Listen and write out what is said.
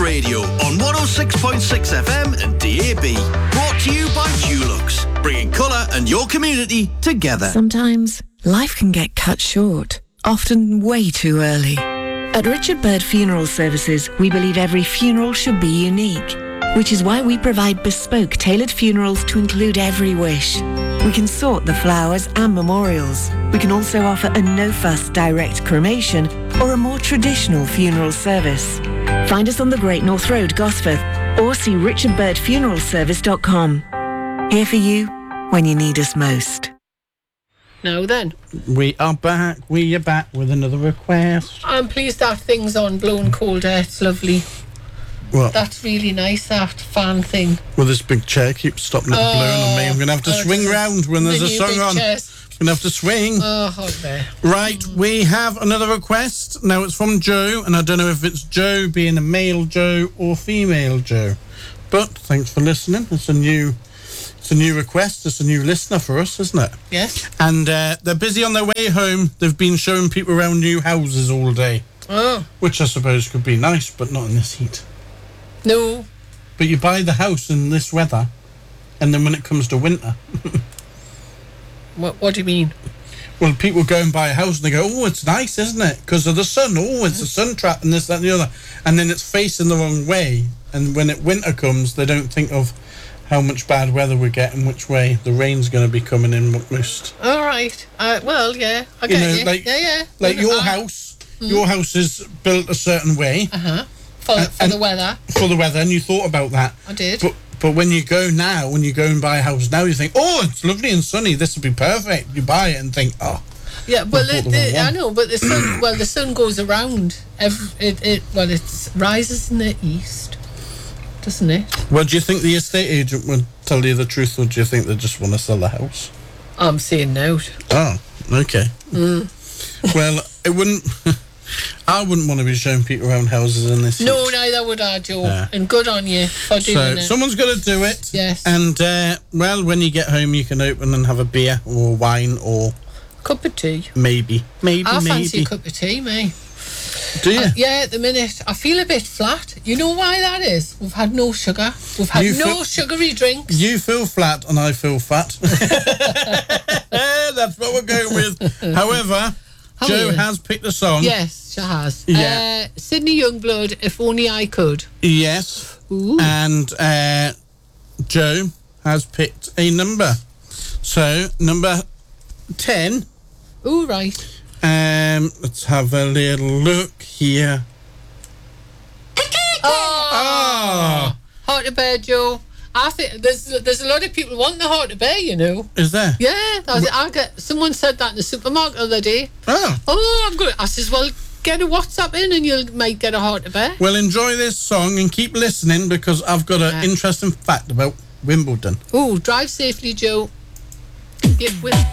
Radio on 106.6 FM and DAB. Brought to you by Dulux, bringing colour and your community together. Sometimes life can get cut short, often way too early. At Richard Bird Funeral Services, we believe every funeral should be unique, which is why we provide bespoke, tailored funerals to include every wish. We can sort the flowers and memorials. We can also offer a no-fuss direct cremation or a more traditional funeral service. Find us on the Great North Road, Gosforth, or see richardbirdfuneralservice.com. Here for you when you need us most. Now then. We are back with another request. I'm pleased that thing's on Blowing Cold Air. It's lovely. What? That's really nice, that fan thing. Well, this big chair keeps stopping it blowing on me. I'm going to have to swing round when there's a song on. Chairs. I'm going to have to swing. Oh, hot there. Right, we have another request. Now, it's from Joe, and I don't know if it's Joe being a male Joe or female Joe. But thanks for listening. It's a new request. It's a new listener for us, isn't it? Yes. And they're busy on their way home. They've been showing people around new houses all day. Oh. Which I suppose could be nice, but not in this heat. No. But you buy the house in this weather, and then when it comes to winter... What do you mean? Well, people go and buy a house and they go, oh, it's nice, isn't it? Because of the sun. Oh, it's a sun trap and this, that and the other. And then it's facing the wrong way. And when winter comes, they don't think of how much bad weather we get and which way the rain's going to be coming in most. All right. Well, yeah. I get you. Like, yeah. Like your house. Your house is built a certain way. Uh-huh. For the weather. For the weather, and you thought about that. I did. But when you go and buy a house now, you think, oh, it's lovely and sunny, this would be perfect. You buy it and think, oh. Yeah, well, I know, but the sun, the sun goes around. It rises in the east, doesn't it? Well, do you think the estate agent would tell you the truth, or do you think they just want to sell the house? I'm saying no. Oh, okay. Well, it wouldn't... I wouldn't want to be showing people around houses in this heat. No, neither would I, Joe. Yeah. And good on you for doing it. So, someone's got to do it. Yes. And, well, when you get home, you can open and have a beer or wine or... Cup of tea. Maybe. I fancy a cup of tea, mate. Do you? Yeah, at the minute. I feel a bit flat. You know why that is? We've had no sugar. We've had no sugary drinks. You feel flat and I feel fat. That's what we're going with. However... Joe has picked a song. Yes, she has. Yeah. Sydney Youngblood, If Only I Could. Yes. Ooh. And Joe has picked a number. So, number 10. Ooh, right. Let's have a little look here. Oh. Heart of Bear, Joe. I think there's a lot of people wanting the Heart of Bear, you know. Is there? Yeah, someone said that in the supermarket the other day. Oh, I'm good. I says, well, get a WhatsApp in and you might get a Heart of Bear. Well, enjoy this song and keep listening because I've got an interesting fact about Wimbledon. Oh, drive safely, Joe. Get with